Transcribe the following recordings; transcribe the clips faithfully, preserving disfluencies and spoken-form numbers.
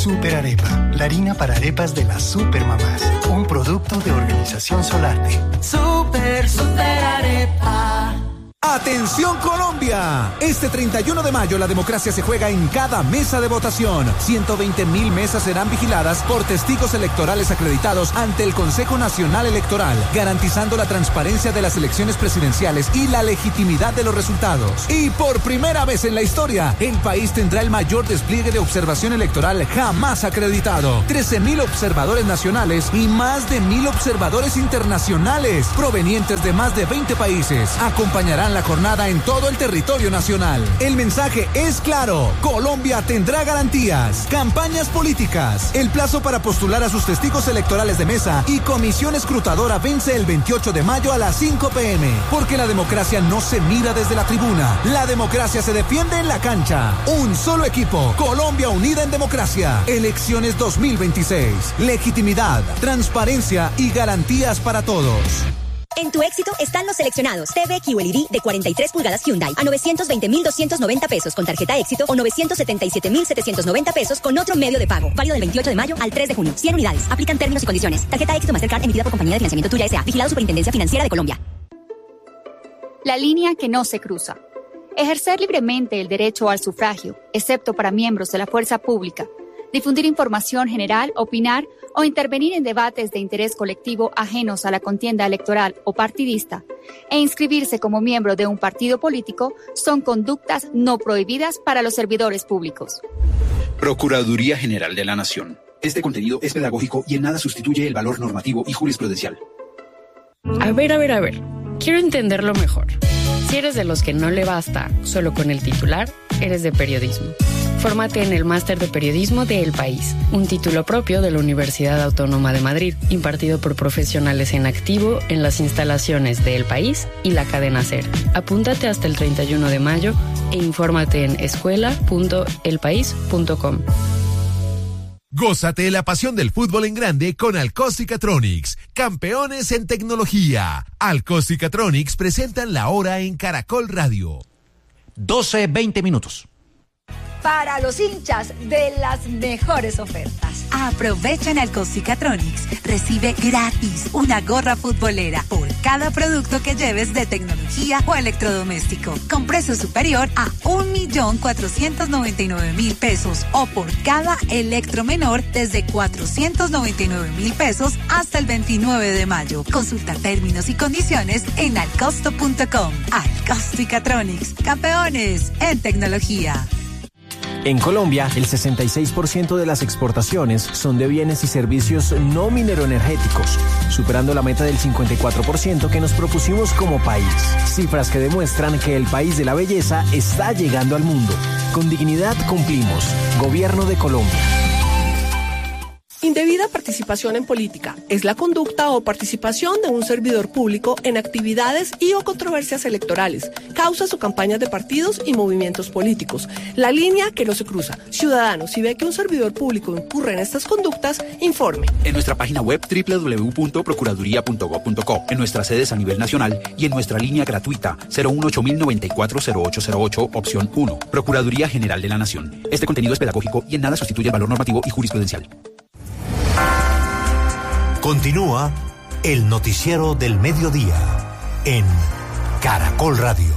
Super Arepa, la harina para arepas de las supermamás. Un producto de Organización Solarte. Super, super arepa. ¡Atención Colombia! Este treinta y uno de mayo la democracia se juega en cada mesa de votación. ciento veinte mil mesas serán vigiladas por testigos electorales acreditados ante el Consejo Nacional Electoral, garantizando la transparencia de las elecciones presidenciales y la legitimidad de los resultados. Y por primera vez en la historia, el país tendrá el mayor despliegue de observación electoral jamás acreditado. trece mil observadores nacionales y más de mil observadores internacionales, provenientes de más de veinte países, acompañarán la jornada en todo el territorio nacional. El mensaje es claro: Colombia tendrá garantías, campañas políticas. El plazo para postular a sus testigos electorales de mesa y comisión escrutadora vence el veintiocho de mayo a las cinco p m Porque la democracia no se mira desde la tribuna, la democracia se defiende en la cancha. Un solo equipo, Colombia unida en democracia. Elecciones dos mil veintiséis. Legitimidad, transparencia y garantías para todos. En tu éxito están los seleccionados. T V Q L E D de cuarenta y tres pulgadas Hyundai a novecientos veinte mil doscientos noventa pesos con tarjeta éxito o novecientos setenta y siete mil setecientos noventa pesos con otro medio de pago. Válido del veintiocho de mayo al tres de junio. cien unidades. Aplican términos y condiciones. Tarjeta éxito Mastercard emitida por Compañía de Financiamiento Tuya S A. Vigilado Superintendencia Financiera de Colombia. La línea que no se cruza. Ejercer libremente el derecho al sufragio, excepto para miembros de la fuerza pública. Difundir información general, opinar o intervenir en debates de interés colectivo ajenos a la contienda electoral o partidista e inscribirse como miembro de un partido político son conductas no prohibidas para los servidores públicos. Procuraduría General de la Nación. Este contenido es pedagógico y en nada sustituye el valor normativo y jurisprudencial. A ver, a ver, a ver. Quiero entenderlo mejor. Si eres de los que no le basta solo con el titular, eres de periodismo. Fórmate en el Máster de Periodismo de El País, un título propio de la Universidad Autónoma de Madrid, impartido por profesionales en activo en las instalaciones de El País y la cadena SER. Apúntate hasta el treinta y uno de mayo e infórmate en escuela punto el país punto com. Gózate la pasión del fútbol en grande con Alcóstica-Tronics, campeones en tecnología. Alcóstica-Tronics presentan la hora en Caracol Radio. doce veinte minutos. Para los hinchas de las mejores ofertas. Aprovecha en Alcóstica-Tronics. Recibe gratis una gorra futbolera por cada producto que lleves de tecnología o electrodoméstico, con precio superior a un millón cuatrocientos noventa y nueve mil pesos, o por cada electro menor desde cuatrocientos noventa y nueve mil pesos hasta el veintinueve de mayo. Consulta términos y condiciones en alcosto punto com. Alcóstica-Tronics, campeones en tecnología. En Colombia, el sesenta y seis por ciento de las exportaciones son de bienes y servicios no mineroenergéticos, superando la meta del cincuenta y cuatro por ciento que nos propusimos como país. Cifras que demuestran que el país de la belleza está llegando al mundo. Con dignidad cumplimos. Gobierno de Colombia. Indebida participación en política es la conducta o participación de un servidor público en actividades y o controversias electorales, causas o campañas de partidos y movimientos políticos. La línea que no se cruza. Ciudadano, si ve que un servidor público incurre en estas conductas, informe. En nuestra página web doble u doble u doble u punto procuraduría punto gob punto co, en nuestras sedes a nivel nacional y en nuestra línea gratuita cero uno ocho mil noventa y cuatro cero ocho cero ocho, opción uno. Procuraduría General de la Nación. Este contenido es pedagógico y en nada sustituye el valor normativo y jurisprudencial. Continúa el noticiero del mediodía en Caracol Radio.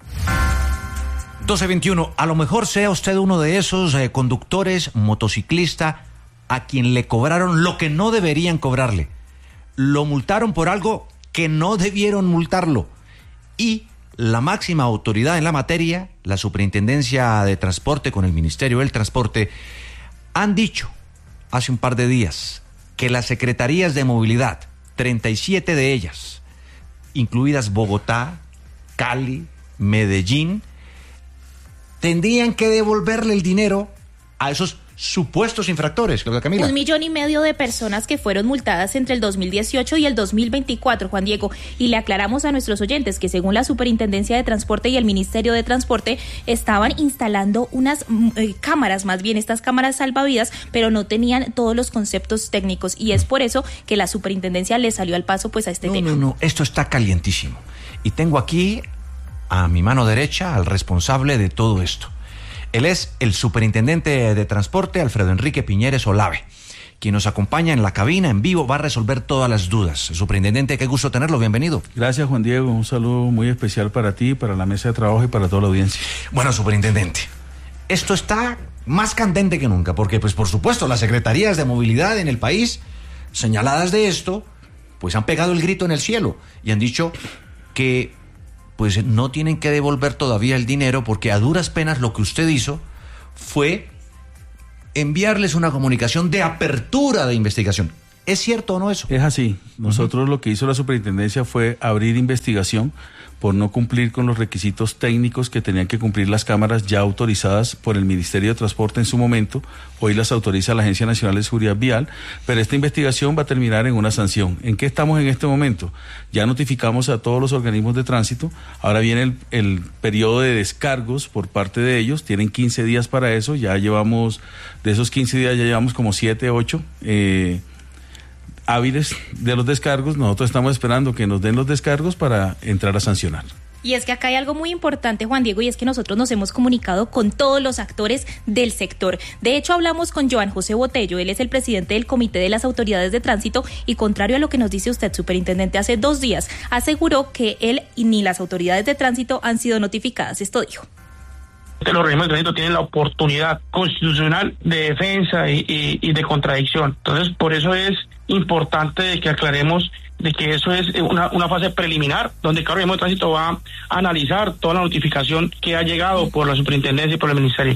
doce veintiuno. A lo mejor sea usted uno de esos eh, conductores, motociclista, a quien le cobraron lo que no deberían cobrarle. Lo multaron por algo que no debieron multarlo. Y la máxima autoridad en la materia, la Superintendencia de Transporte con el Ministerio del Transporte, han dicho hace un par de días que las secretarías de movilidad, treinta y siete de ellas, incluidas Bogotá, Cali, Medellín, tendrían que devolverle el dinero a esos supuestos infractores, Claudia Camila. Un millón y medio de personas que fueron multadas entre el dos mil dieciocho y el dos mil veinticuatro, Juan Diego. Y le aclaramos a nuestros oyentes que según la Superintendencia de Transporte y el Ministerio de Transporte estaban instalando unas eh, cámaras, más bien estas cámaras salvavidas, pero no tenían todos los conceptos técnicos. Y es por eso que la Superintendencia le salió al paso pues a este no, tema. No, no, esto está calientísimo. Y tengo aquí a mi mano derecha al responsable de todo esto. Él es el superintendente de transporte, Alfredo Enrique Piñeres Olave, quien nos acompaña en la cabina, en vivo, va a resolver todas las dudas. Superintendente, qué gusto tenerlo, bienvenido. Gracias, Juan Diego, un saludo muy especial para ti, para la mesa de trabajo y para toda la audiencia. Bueno, superintendente, esto está más candente que nunca, porque pues por supuesto las secretarías de movilidad en el país, señaladas de esto, pues han pegado el grito en el cielo y han dicho que pues no tienen que devolver todavía el dinero porque a duras penas lo que usted hizo fue enviarles una comunicación de apertura de investigación. ¿Es cierto o no eso? Es así. Nosotros uh-huh. lo que hizo la superintendencia fue abrir investigación por no cumplir con los requisitos técnicos que tenían que cumplir las cámaras ya autorizadas por el Ministerio de Transporte en su momento. Hoy las autoriza la Agencia Nacional de Seguridad Vial, pero esta investigación va a terminar en una sanción. ¿En qué estamos en este momento? Ya notificamos a todos los organismos de tránsito, ahora viene el, el periodo de descargos por parte de ellos, tienen quince días para eso, ya llevamos, de esos quince días ya llevamos como siete, ocho, eh, hábiles de los descargos. Nosotros estamos esperando que nos den los descargos para entrar a sancionar. Y es que acá hay algo muy importante, Juan Diego, y es que nosotros nos hemos comunicado con todos los actores del sector. De hecho, hablamos con Joan José Botello, él es el presidente del Comité de las Autoridades de Tránsito y contrario a lo que nos dice usted, superintendente, hace dos días aseguró que él y ni las autoridades de tránsito han sido notificadas. Esto dijo. Los organismos de tránsito tienen la oportunidad constitucional de defensa y, y, y de contradicción. Entonces, por eso es importante que aclaremos de que eso es una, una fase preliminar, donde cada organismo de tránsito va a analizar toda la notificación que ha llegado por la superintendencia y por el ministerio.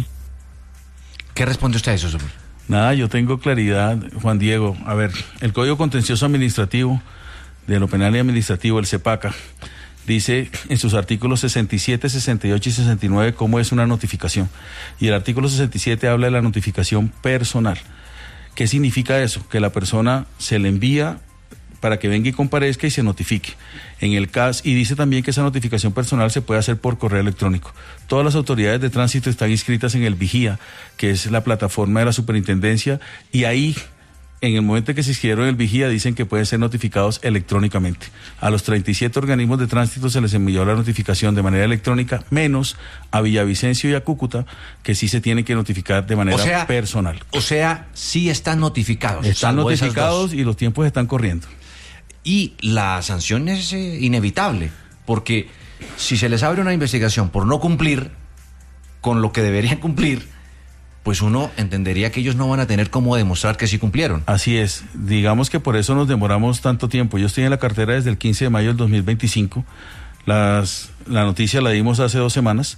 ¿Qué responde usted a eso, super? Nada, yo tengo claridad, Juan Diego. A ver, el Código Contencioso Administrativo de lo Penal y Administrativo, el CEPACA, dice en sus artículos sesenta y siete, sesenta y ocho y sesenta y nueve cómo es una notificación. Y el artículo sesenta y siete habla de la notificación personal. ¿Qué significa eso? Que la persona se le envía para que venga y comparezca y se notifique. En el caso, y dice también que esa notificación personal se puede hacer por correo electrónico. Todas las autoridades de tránsito están inscritas en el Vigía, que es la plataforma de la superintendencia, y ahí, en el momento en que se inscribieron en el Vigía, dicen que pueden ser notificados electrónicamente. A los treinta y siete organismos de tránsito se les envió la notificación de manera electrónica, menos a Villavicencio y a Cúcuta, que sí se tienen que notificar de manera o sea, personal. O sea, sí están notificados. Están notificados y los tiempos están corriendo. Y la sanción es eh, inevitable, porque si se les abre una investigación por no cumplir con lo que deberían cumplir, pues uno entendería que ellos no van a tener cómo demostrar que sí cumplieron. Así es, digamos que por eso nos demoramos tanto tiempo. Yo estoy en la cartera desde el quince de mayo del dos mil veinticinco, Las, la noticia la dimos hace dos semanas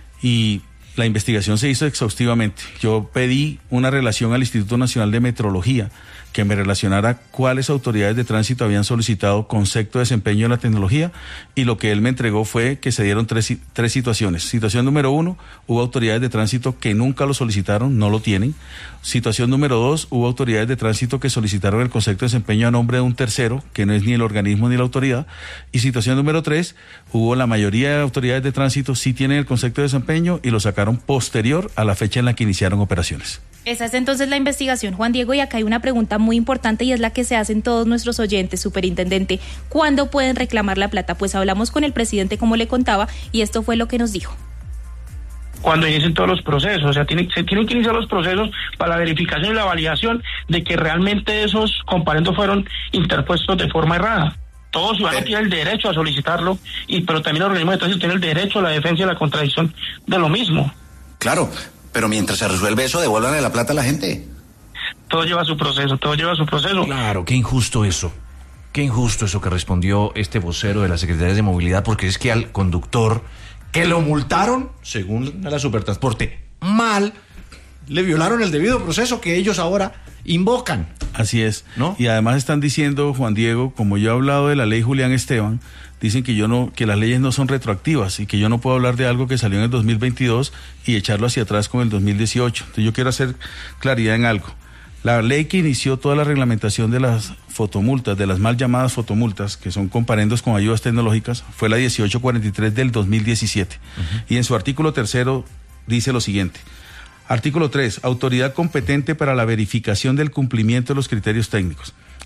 y la investigación se hizo exhaustivamente. Yo pedí una relación al Instituto Nacional de Metrología que me relacionara cuáles autoridades de tránsito habían solicitado concepto de desempeño en la tecnología, y lo que él me entregó fue que se dieron tres, tres situaciones. Situación número uno, hubo autoridades de tránsito que nunca lo solicitaron, no lo tienen. Situación número dos, hubo autoridades de tránsito que solicitaron el concepto de desempeño a nombre de un tercero, que no es ni el organismo ni la autoridad. Y situación número tres, hubo la mayoría de autoridades de tránsito sí tienen el concepto de desempeño y lo sacaron posterior a la fecha en la que iniciaron operaciones. Esa es entonces la investigación, Juan Diego, y acá hay una pregunta muy importante y es la que se hacen todos nuestros oyentes, superintendente. ¿Cuándo pueden reclamar la plata? Pues hablamos con el presidente, como le contaba, y esto fue lo que nos dijo. Cuando inicien todos los procesos, o sea, tiene, se tienen que iniciar los procesos para la verificación y la validación de que realmente esos comparendos fueron interpuestos de forma errada. Todo ciudadano tiene el derecho a solicitarlo, y pero también los organismos de tránsito tienen el derecho a la defensa y la contradicción de lo mismo. Claro, pero mientras se resuelve eso, devuélvanle la plata a la gente. Todo lleva su proceso, todo lleva su proceso. Claro, qué injusto eso. Qué injusto eso que respondió este vocero de la Secretaría de Movilidad, porque es que al conductor que lo multaron, según la Supertransporte, mal, le violaron el debido proceso que ellos ahora invocan. Así es, ¿no? Y además están diciendo, Juan Diego, como yo he hablado de la ley Julián Esteban, dicen que yo no, que las leyes no son retroactivas y que yo no puedo hablar de algo que salió en el dos mil veintidós y echarlo hacia atrás con el dos mil dieciocho. Entonces yo quiero hacer claridad en algo. La ley que inició toda la reglamentación de las fotomultas, de las mal llamadas fotomultas, que son comparendos con ayudas tecnológicas, fue la dieciocho cuarenta y tres del dos mil diecisiete. Uh-huh. Y en su artículo tercero dice lo siguiente. Artículo tres. Autoridad competente para la verificación del cumplimiento de los criterios técnicos.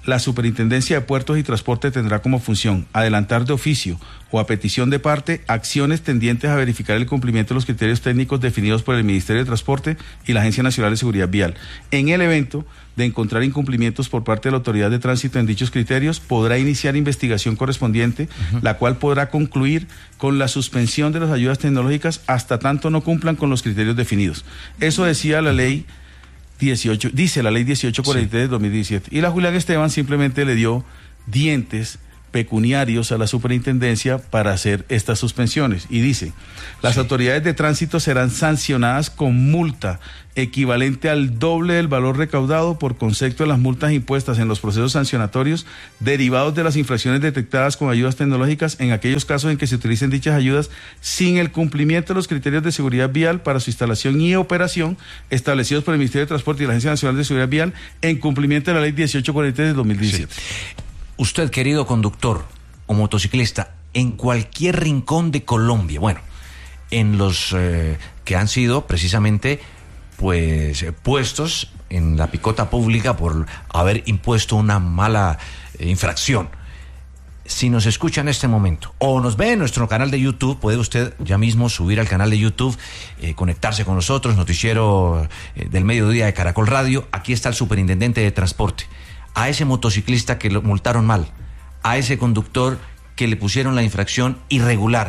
La Superintendencia de Puertos y Transporte tendrá como función adelantar de oficio o a petición de parte acciones tendientes a verificar el cumplimiento de los criterios técnicos definidos por el Ministerio de Transporte y la Agencia Nacional de Seguridad Vial. En el evento de encontrar incumplimientos por parte de la Autoridad de Tránsito en dichos criterios, podrá iniciar investigación correspondiente, uh-huh. la cual podrá concluir con la suspensión de las ayudas tecnológicas hasta tanto no cumplan con los criterios definidos. Eso decía la ley dieciocho, dice la ley dieciocho cuarenta y tres de dos mil diecisiete. Y la Julián Esteban simplemente le dio dientes pecuniarios a la superintendencia para hacer estas suspensiones. Y dice, las sí. autoridades de tránsito serán sancionadas con multa equivalente al doble del valor recaudado por concepto de las multas impuestas en los procesos sancionatorios derivados de las infracciones detectadas con ayudas tecnológicas en aquellos casos en que se utilicen dichas ayudas sin el cumplimiento de los criterios de seguridad vial para su instalación y operación establecidos por el Ministerio de Transporte y la Agencia Nacional de Seguridad Vial en cumplimiento de la ley dieciocho cuarenta y tres de dos mil diecisiete. Sí. Usted, querido conductor o motociclista, en cualquier rincón de Colombia, bueno, en los eh, que han sido precisamente pues eh, puestos en la picota pública por haber impuesto una mala eh, infracción. Si nos escucha en este momento o nos ve en nuestro canal de YouTube, puede usted ya mismo subir al canal de YouTube, eh, conectarse con nosotros, noticiero eh, del mediodía de Caracol Radio. Aquí está el superintendente de transporte. A ese motociclista que lo multaron mal, a ese conductor que le pusieron la infracción irregular,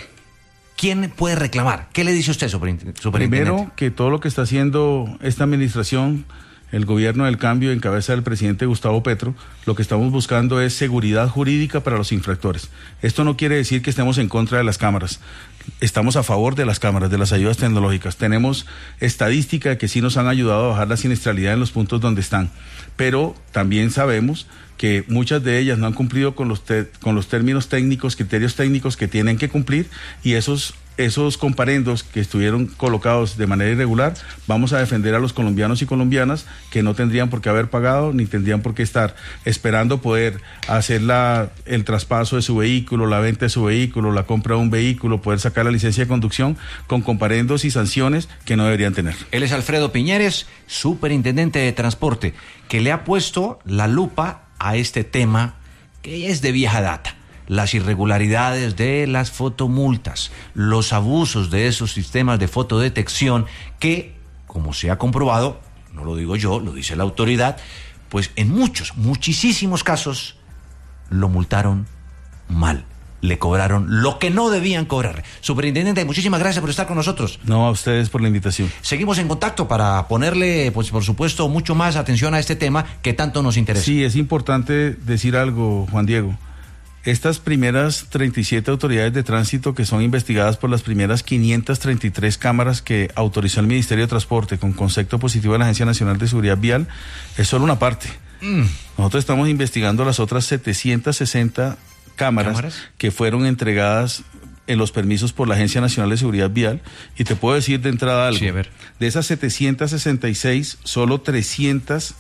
¿quién puede reclamar? ¿Qué le dice usted, superintendente? Primero, que todo lo que está haciendo esta administración, el gobierno del cambio en cabeza del presidente Gustavo Petro, lo que estamos buscando es seguridad jurídica para los infractores. Esto no quiere decir que estemos en contra de las cámaras. Estamos a favor de las cámaras, de las ayudas tecnológicas. Tenemos estadística de que sí nos han ayudado a bajar la siniestralidad en los puntos donde están. Pero también sabemos que muchas de ellas no han cumplido con los, te- con los términos técnicos, criterios técnicos que tienen que cumplir, y esos, esos comparendos que estuvieron colocados de manera irregular, vamos a defender a los colombianos y colombianas que no tendrían por qué haber pagado, ni tendrían por qué estar esperando poder hacer la, el traspaso de su vehículo, la venta de su vehículo, la compra de un vehículo, poder sacar la licencia de conducción con comparendos y sanciones que no deberían tener. Él es Alfredo Piñeres, superintendente de transporte, que le ha puesto la lupa a este tema que es de vieja data. Las irregularidades de las fotomultas, los abusos de esos sistemas de fotodetección que, como se ha comprobado, no lo digo yo, lo dice la autoridad, pues en muchos, muchísimos casos lo multaron mal. Le cobraron lo que no debían cobrar. Superintendente, muchísimas gracias por estar con nosotros. No, a ustedes por la invitación. Seguimos en contacto para ponerle, pues por supuesto, mucho más atención a este tema que tanto nos interesa. Sí, es importante decir algo, Juan Diego. Estas primeras treinta y siete autoridades de tránsito que son investigadas por las primeras quinientas treinta y tres cámaras que autorizó el Ministerio de Transporte con concepto positivo de la Agencia Nacional de Seguridad Vial, es solo una parte. Mm. Nosotros estamos investigando las otras setecientas sesenta cámaras, cámaras que fueron entregadas en los permisos por la Agencia Nacional de Seguridad Vial, y te puedo decir de entrada algo. Sí, a ver. De esas setecientas sesenta y seis, solo trescientas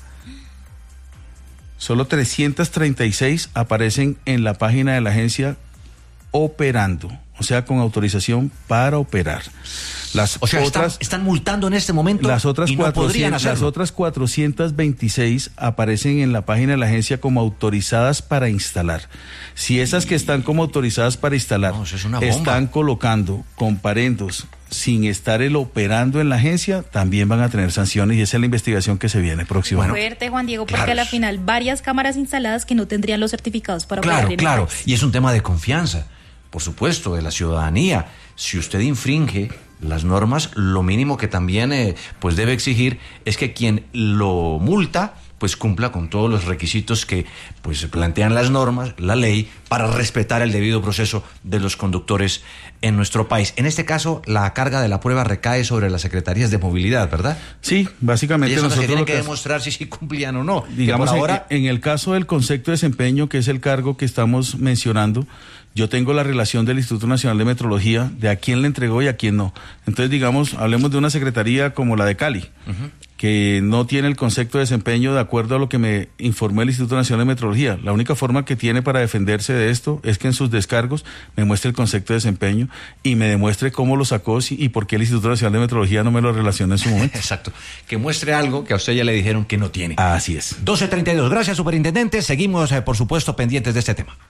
solo trescientas treinta y seis aparecen en la página de la agencia operando, o sea, con autorización para operar. Las o sea, otras, están, están multando en este momento las otras y no podrían hacerlo. Las otras cuatrocientas veintiséis aparecen en la página de la agencia como autorizadas para instalar. Si esas que están como autorizadas para instalar no, eso es una bomba. Están colocando comparendos sin estar el operando en la agencia, también van a tener sanciones, y esa es la investigación que se viene próximo. Bueno, fuerte, Juan Diego, porque claro, a la final varias cámaras instaladas que no tendrían los certificados para claro, operar en Claro, el claro, y es un tema de confianza, por supuesto, de la ciudadanía. Si usted infringe las normas, lo mínimo que también eh, pues debe exigir es que quien lo multa pues cumpla con todos los requisitos que pues plantean las normas, la ley, para respetar el debido proceso de los conductores en nuestro país. En este caso, la carga de la prueba recae sobre las secretarías de movilidad, ¿verdad? Sí, básicamente ellos son nosotros los que tienen lo que, que demostrar si sí cumplían o no. Digamos, por ahora... en, en el caso del concepto de desempeño, que es el cargo que estamos mencionando, yo tengo la relación del Instituto Nacional de Metrología de a quién le entregó y a quién no. Entonces, digamos, hablemos de una secretaría como la de Cali. Uh-huh. que no tiene el concepto de desempeño de acuerdo a lo que me informó el Instituto Nacional de Metrología. La única forma que tiene para defenderse de esto es que en sus descargos me muestre el concepto de desempeño y me demuestre cómo lo sacó y por qué el Instituto Nacional de Metrología no me lo relaciona en su momento. Exacto. Que muestre algo que a usted ya le dijeron que no tiene. Así es. doce treinta y dos. Gracias, superintendente. Seguimos, eh, por supuesto, pendientes de este tema.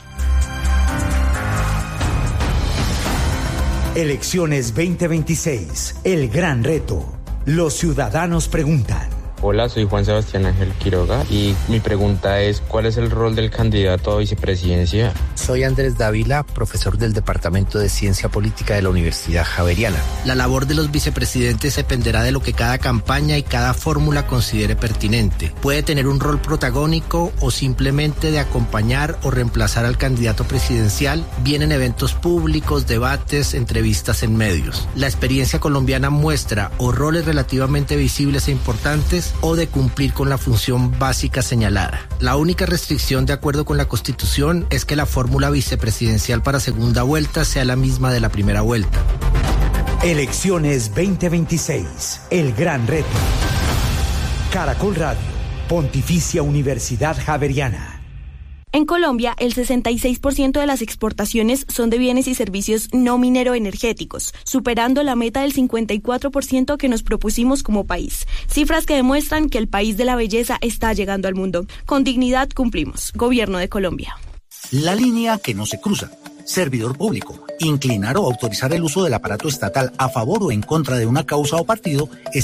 Elecciones veinte veintiséis. El gran reto. Los ciudadanos preguntan. Hola, soy Juan Sebastián Ángel Quiroga y mi pregunta es, ¿cuál es el rol del candidato a vicepresidencia? Soy Andrés Dávila, profesor del Departamento de Ciencia Política de la Universidad Javeriana. La labor de los vicepresidentes dependerá de lo que cada campaña y cada fórmula considere pertinente. Puede tener un rol protagónico o simplemente de acompañar o reemplazar al candidato presidencial, bien en eventos públicos, debates, entrevistas en medios. La experiencia colombiana muestra o roles relativamente visibles e importantes o de cumplir con la función básica señalada. La única restricción, de acuerdo con la Constitución, es que la fórmula vicepresidencial para segunda vuelta sea la misma de la primera vuelta. Elecciones veinte veintiséis. El gran reto. Caracol Radio. Pontificia Universidad Javeriana. En Colombia, el sesenta y seis por ciento de las exportaciones son de bienes y servicios no mineroenergéticos, superando la meta del cincuenta y cuatro por ciento que nos propusimos como país. Cifras que demuestran que el país de la belleza está llegando al mundo. Con dignidad cumplimos. Gobierno de Colombia. La línea que no se cruza. Servidor público. Inclinar o autorizar el uso del aparato estatal a favor o en contra de una causa o partido es